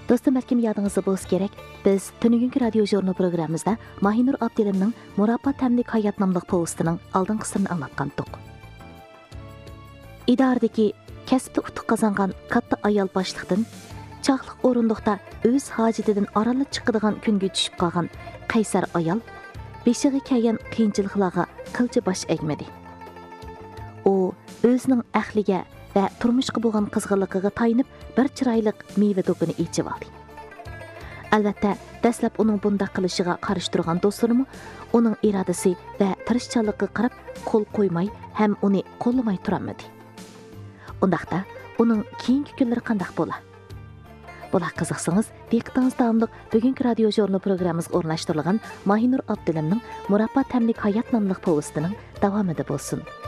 Dostum, belki yadınızda bolsa gerek. Biz tünügünkü radyo jurnu programımızda Mahinur Abdilimning Murabba Tamlik Hayat namlıq povestining aldın qismini anlatqandık. İdaradagi kasbda utuq qazangan katta ayol boshliqdan chaqliq o'rindiqda o'z hojatidan aralib chiqadigan kunga tushib qolgan qaysar ayol beshiga kelgan qiyinchiliklarga qilcha bosh egmadi. U o'zining ahliga va turmushga bo'lgan qizg'inligiga tayinib bir chiroyli meva do'koni ochib oldi. Albatta, dastlab uning bunday qilishiga qarshi turgan do'stlarimi uning irodasi va tirishchanligiga qarab qo'l qo'ymay ham uni qo'llamay turmadi. Undaqda uning keyingi kunlari qanday bo'ladi? Bular qiziqsangiz, diqqatingiz davomliq bugungi radio jurnal programmamizga o'rnashtirilgan Mahinur Abdilimning Murabba Tamlik Hayat nomli povestining davomida bo'lsin.